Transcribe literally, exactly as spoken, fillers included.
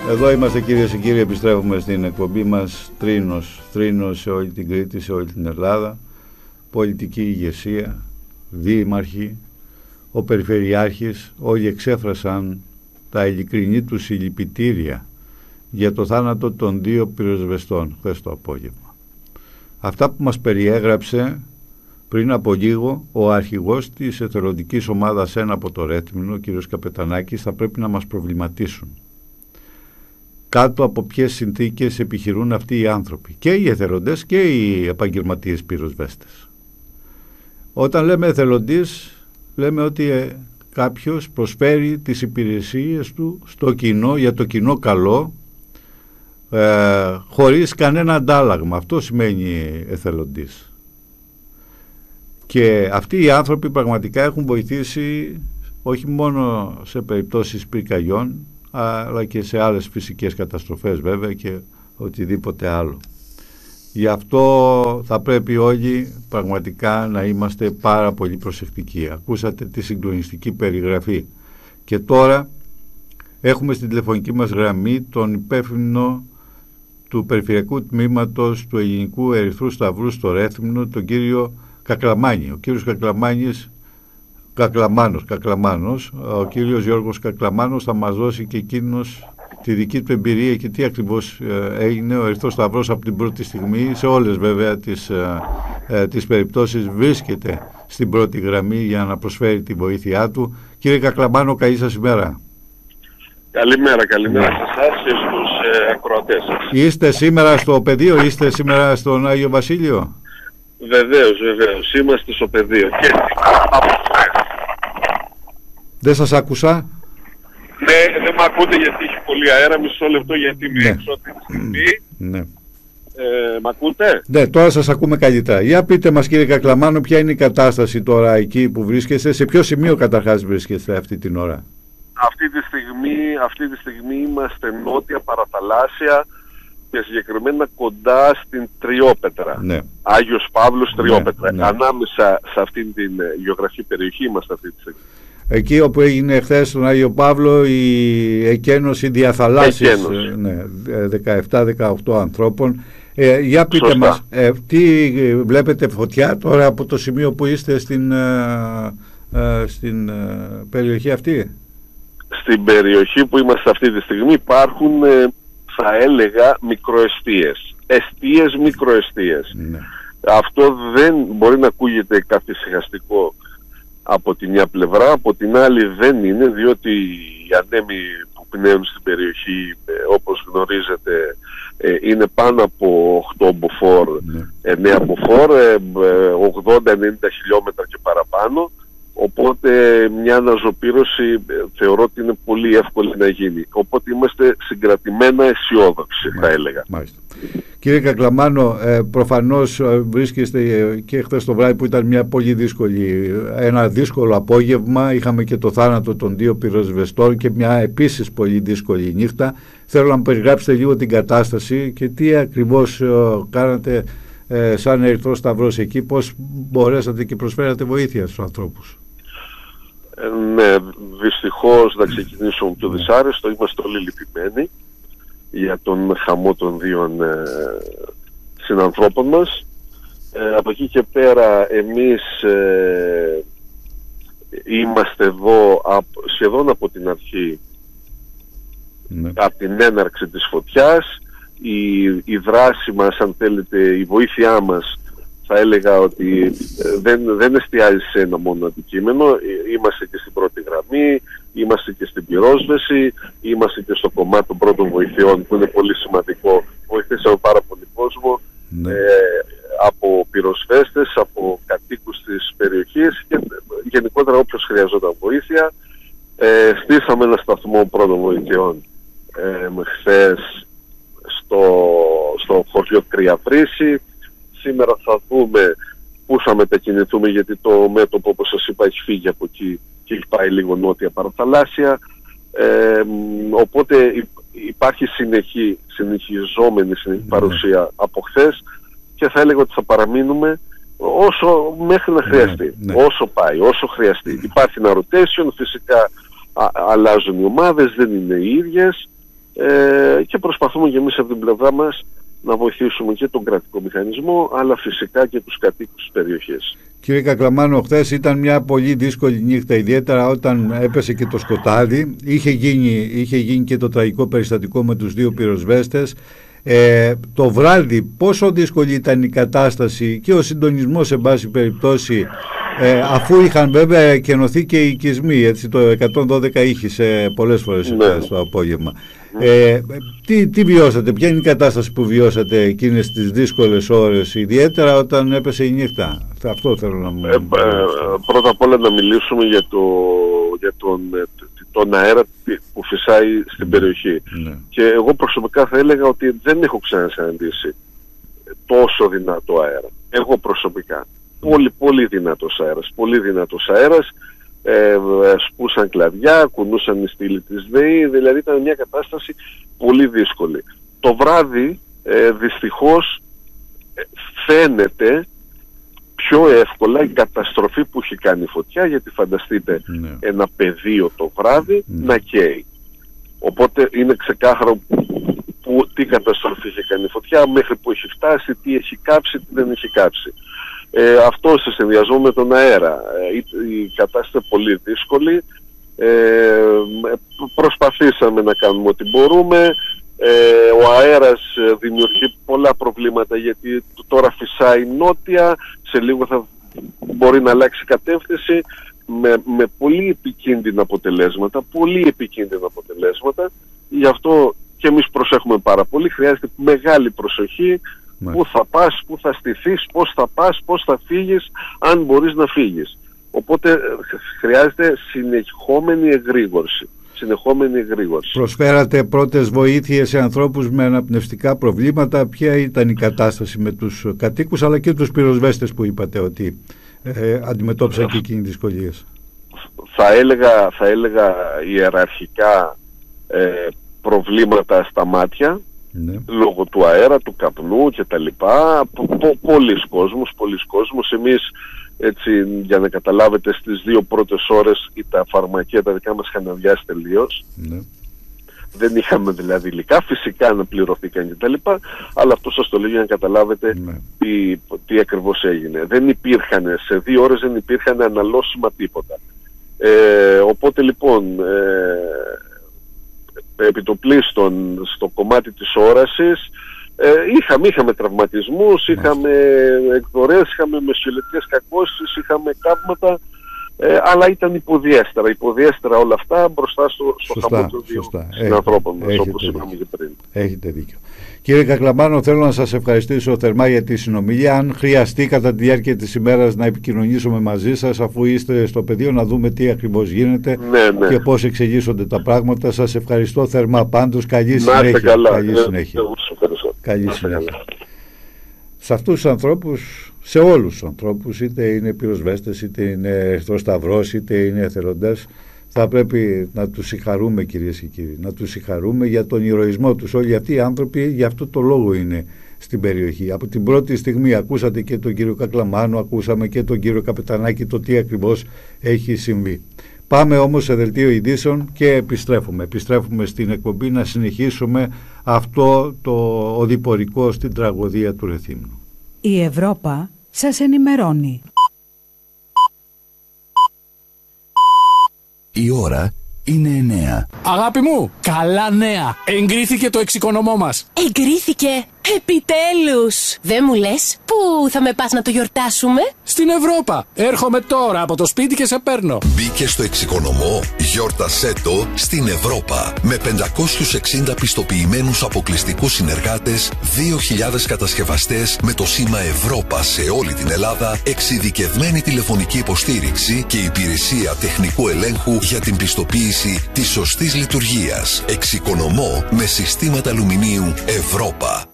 Εδώ είμαστε, κυρίες και κύριοι, επιστρέφουμε στην εκπομπή μας Τρίνος, Τρίνος σε όλη την Κρήτη, σε όλη την Ελλάδα. Πολιτική ηγεσία, δήμαρχοι, ο Περιφερειάρχης, όλοι εξέφρασαν τα ειλικρινή τους συλληπιτήρια για το θάνατο των δύο πυροσβεστών χθες το απόγευμα. Αυτά που μας περιέγραψε πριν από λίγο ο αρχηγός της εθελοντικής ομάδας ένα από το Ρέθυμνο, ο κ. Καπετανάκης, θα πρέπει να μας προβληματίσουν. Κάτω από ποιες συνθήκες επιχειρούν αυτοί οι άνθρωποι, και οι εθελοντές και οι επαγγελματίες πυροσβέστες. Όταν λέμε εθελοντής, λέμε ότι ε, κάποιος προσφέρει τις υπηρεσίες του στο κοινό, για το κοινό καλό, ε, χωρίς κανένα αντάλλαγμα. Αυτό σημαίνει εθελοντής. Και αυτοί οι άνθρωποι πραγματικά έχουν βοηθήσει όχι μόνο σε περιπτώσεις πυρκαγιών, αλλά και σε άλλες φυσικές καταστροφές βέβαια και οτιδήποτε άλλο. Γι' αυτό θα πρέπει όλοι πραγματικά να είμαστε πάρα πολύ προσεκτικοί. Ακούσατε τη συγκλονιστική περιγραφή. Και τώρα έχουμε στην τηλεφωνική μας γραμμή τον υπεύθυνο του Περιφερειακού Τμήματος του Ελληνικού Ερυθρού Σταυρού στο Ρέθυμνο, τον κύριο Κακλαμάνη. Ο κύριος Κακλαμάνης, Κακλαμάνος, Κακλαμάνος, ο κύριος Γιώργος Κακλαμάνος θα μας δώσει και εκείνος τη δική του εμπειρία και τι ακριβώς ε, έγινε. Ο Ερυθρός Σταυρός από την πρώτη στιγμή, σε όλες βέβαια τις, ε, ε, τις περιπτώσεις, βρίσκεται στην πρώτη γραμμή για να προσφέρει τη βοήθειά του. Κύριε Κακλαμάνο, καλή σας ημέρα. Καλημέρα, καλημέρα σε εσάς και στους ε, ακροατές σας. Είστε σήμερα στο πεδίο, είστε σήμερα στον Άγιο Βασίλειο? Βεβαίως, βεβαίως. Είμαστε στο πεδίο. Και από δεν σας άκουσα. Ναι, δεν με ακούτε γιατί έχει πολύ αέρα. Μισό λεπτό γιατί είμαι ναι. έξω αυτή τη στιγμή. Ναι. Ε, μ' ακούτε? Ναι, τώρα σας ακούμε καλύτερα. Για πείτε μας, κύριε Κακλαμάνο, ποια είναι η κατάσταση τώρα εκεί που βρίσκεστε, σε ποιο σημείο καταρχάς βρίσκεστε αυτή την ώρα? Αυτή τη στιγμή, αυτή τη στιγμή είμαστε νότια παραθαλάσσια και συγκεκριμένα κοντά στην Τριόπετρα. Ναι. Άγιος Παύλος Τριόπετρα. Ναι, ναι. Ανάμεσα σε αυτήν την γεωγραφική περιοχή είμαστε αυτή τη στιγμή. Εκεί όπου έγινε χθες στον Άγιο Παύλο η εκένωση διαθαλάσσης, ναι, δεκαεπτά δεκαοκτώ ανθρώπων. Ε, για πείτε Σωστά. μας, ε, τι βλέπετε φωτιά τώρα από το σημείο που είστε στην, ε, ε, στην ε, περιοχή αυτή? Στην περιοχή που είμαστε αυτή τη στιγμή υπάρχουν, ε, θα έλεγα, μικροεστίες. Εστίες, μικροεστίες. Ναι. Αυτό δεν μπορεί να ακούγεται καθησυχαστικό από τη μια πλευρά, από την άλλη δεν είναι, διότι οι ανέμοι που πνέουν στην περιοχή, ε, όπως γνωρίζετε, ε, είναι πάνω από οκτώ μποφόρ, ναι. εννέα μποφόρ, ε, ογδόντα ενενήντα χιλιόμετρα και παραπάνω. Οπότε μια αναζωπήρωση ε, θεωρώ ότι είναι πολύ εύκολη να γίνει. Οπότε είμαστε συγκρατημένα αισιόδοξοι, θα έλεγα. Μάλιστα. Κύριε Κακλαμάνο, ε, προφανώς ε, βρίσκεστε ε, και χθες το βράδυ που ήταν μια πολύ δύσκολη, ένα δύσκολο απόγευμα. Είχαμε και το θάνατο των δύο πυροσβεστών και μια επίσης πολύ δύσκολη νύχτα. Θέλω να μου περιγράψετε λίγο την κατάσταση και τι ακριβώς ε, κάνατε ε, σαν Ερυθρός Σταυρός εκεί, πώς μπορέσατε και προσφέρατε βοήθεια στους ανθρώπους. Ε, ναι, δυστυχώς να ξεκινήσουμε πιο δυσάρεστο. Είμαστε όλοι λυπημένοι για τον χαμό των δύο ε, συνανθρώπων μας. Ε, από εκεί και πέρα εμείς ε, είμαστε εδώ απ, σχεδόν από την αρχή, ναι. από την έναρξη της φωτιάς. Η, η δράση μας, αν θέλετε, η βοήθειά μας, θα έλεγα ότι ε, δεν, δεν εστιάζει σε ένα μόνο αντικείμενο. Ε, είμαστε και στην πρώτη γραμμή, είμαστε και στην πυρόσβεση, είμαστε και στο κομμάτι των πρώτων βοηθειών που είναι πολύ σημαντικό. Βοηθήσαμε πάρα πολύ κόσμο, ναι. ε, από πυροσβέστες, από κατοίκους της περιοχής και γενικότερα όποιος χρειαζόταν βοήθεια. Ε, στήσαμε ένα σταθμό πρώτων βοηθειών ε, χθες στο, στο χωριό Κρυαβρύση. Σήμερα θα δούμε πού θα μετακινηθούμε, γιατί το μέτωπο, όπως σας είπα, έχει φύγει από εκεί και έχει πάει λίγο νότια παραθαλάσσια. Ε, οπότε υπάρχει συνεχή, συνεχιζόμενη συνεχή παρουσία ναι. από χθες και θα έλεγα ότι θα παραμείνουμε όσο μέχρι να χρειαστεί, ναι, ναι. όσο πάει, όσο χρειαστεί. Ναι. Υπάρχει ένα rotation, φυσικά α, αλλάζουν οι ομάδες, δεν είναι οι ίδιες. ε, και προσπαθούμε και εμείς από την πλευρά μας να βοηθήσουμε και τον κρατικό μηχανισμό, αλλά φυσικά και τους κατοίκους της περιοχής. Κύριε Κακλαμάνο, χθες ήταν μια πολύ δύσκολη νύχτα, ιδιαίτερα όταν έπεσε και το σκοτάδι. Είχε γίνει, είχε γίνει και το τραγικό περιστατικό με τους δύο πυροσβέστες. Ε, το βράδυ πόσο δύσκολη ήταν η κατάσταση και ο συντονισμός σε πάση περιπτώσει, ε, αφού είχαν βέβαια εκενωθεί και οι οικισμοί, έτσι, το εκατόν δώδεκα ήχησε πολλές φορές ναι. το απόγευμα. Ε, τι, τι βιώσατε, ποια είναι η κατάσταση που βιώσατε εκείνες τις δύσκολες ώρες, ιδιαίτερα όταν έπεσε η νύχτα? Αυτό θέλω να μου... Ε, ε, πρώτα απ' όλα να μιλήσουμε για, το, για τον, τον αέρα που φυσάει στην περιοχή. Ναι. Και εγώ προσωπικά θα έλεγα ότι δεν έχω ξανασυναντήσει τόσο δυνατό αέρα. Εγώ προσωπικά. Ναι. Πολύ, πολύ δυνατός αέρας. Πολύ δυνατός αέρας. Ε, σπούσαν κλαδιά, κουνούσαν οι στήλοι της ΔΕΗ, δηλαδή ήταν μια κατάσταση πολύ δύσκολη. Το βράδυ ε, δυστυχώς ε, φαίνεται πιο εύκολα η καταστροφή που έχει κάνει η φωτιά, γιατί φανταστείτε ναι. ένα πεδίο το βράδυ ναι. να καίει. Οπότε είναι ξεκάθαρο που, τι καταστροφή έχει κάνει η φωτιά, μέχρι που έχει φτάσει, τι έχει κάψει, τι δεν έχει κάψει. Ε, αυτό σε συνδυασμό με τον αέρα. Ε, η, η κατάσταση είναι πολύ δύσκολη. Ε, προσπαθήσαμε να κάνουμε ό,τι μπορούμε. Ε, ο αέρας δημιουργεί πολλά προβλήματα, γιατί τώρα φυσάει νότια, σε λίγο θα μπορεί να αλλάξει κατεύθυνση με, με πολύ επικίνδυνα αποτελέσματα, πολύ επικίνδυνα αποτελέσματα. Γι' αυτό και εμείς προσέχουμε πάρα πολύ. Χρειάζεται μεγάλη προσοχή. Πού θα πας, πού θα στηθείς, πώς θα πας, πώς θα φύγεις, αν μπορείς να φύγεις. Οπότε χρειάζεται συνεχόμενη εγρήγορση. Συνεχόμενη εγρήγορση. Προσφέρατε πρώτες βοήθειες σε ανθρώπους με αναπνευστικά προβλήματα. Ποια ήταν η κατάσταση με τους κατοίκους αλλά και τους πυροσβέστες που είπατε ότι ε, αντιμετώπισαν και εκείνοι δυσκολίες? Θα έλεγα, θα έλεγα ιεραρχικά ε, προβλήματα στα μάτια. Ναι. Λόγω του αέρα, του καπνού και τα λοιπά. Πολλοί κόσμος, πολλοί κόσμος. Εμείς, έτσι, για να καταλάβετε, στις δύο πρώτες ώρες τα φαρμακεία τα δικά μας είχαν αδειάσει τελείως. Ναι. Δεν είχαμε δηλαδή υλικά, φυσικά αναπληρωθήκαν και τα λοιπά, αλλά αυτό σας το λέω για να καταλάβετε ναι. τι, τι ακριβώς έγινε. Δεν υπήρχαν, σε δύο ώρες δεν υπήρχαν αναλώσιμα τίποτα. Ε, οπότε λοιπόν... Ε, επιτοπλίστων στο κομμάτι της όρασης ε, είχαμε, είχαμε τραυματισμούς, είχαμε εκδορές, είχαμε μεσολετικές κακώσεις, είχαμε καύματα, ε, αλλά ήταν υποδιέστερα, υποδιέστερα όλα αυτά μπροστά στο, στο χαμό των δύο συνανθρώπων μας, όπως είπαμε και πριν. Έχετε δίκιο. Κύριε Κακλαμάνο, θέλω να σας ευχαριστήσω θερμά για τη συνομιλία. Αν χρειαστεί κατά τη διάρκεια της ημέρας να επικοινωνήσουμε μαζί σας, αφού είστε στο πεδίο, να δούμε τι ακριβώς γίνεται ναι, ναι. και πώς εξελίσσονται τα πράγματα. Σας ευχαριστώ θερμά πάντως. Καλή συνέχεια. Καλά. Καλή ναι, συνέχεια. Καλή συνέχεια. Σε αυτούς τους ανθρώπους, σε όλους τους ανθρώπους, είτε είναι πυροσβέστες, είτε είναι Ερυθρός Σταυρός, είτε είναι εθελοντές, θα πρέπει να τους συγχαρούμε, κυρίες και κύριοι, να τους συγχαρούμε για τον ηρωισμό τους. Όλοι αυτοί οι άνθρωποι για αυτό το λόγο είναι στην περιοχή. Από την πρώτη στιγμή ακούσατε και τον κύριο Κακλαμάνο, ακούσαμε και τον κύριο Καπετανάκη το τι ακριβώς έχει συμβεί. Πάμε όμως σε δελτίο ειδήσεων και επιστρέφουμε. Επιστρέφουμε στην εκπομπή να συνεχίσουμε αυτό το οδηπορικό στην τραγωδία του Ρεθύμνου. Η Ευρώπα σας ενημερώνει. Η ώρα είναι εννέα. Αγάπη μου, καλά νέα. Εγκρίθηκε το εξοικονομώ μας. Εγκρίθηκε. Επιτέλους. Δεν μου λες, πού θα με πας να το γιορτάσουμε? Στην Ευρώπα. Έρχομαι τώρα από το σπίτι και σε παίρνω. Μπήκε στο εξοικονομώ, γιόρτασέ το στην Ευρώπα. Με πεντακόσιους εξήντα πιστοποιημένους αποκλειστικούς συνεργάτες, δύο χιλιάδες κατασκευαστές με το σήμα Ευρώπα σε όλη την Ελλάδα, εξειδικευμένη τηλεφωνική υποστήριξη και υπηρεσία τεχνικού ελέγχου για την πιστοποίηση της σωστής λειτουργίας. Εξοικονομώ με συστήματα αλουμινίου Ευρώπα.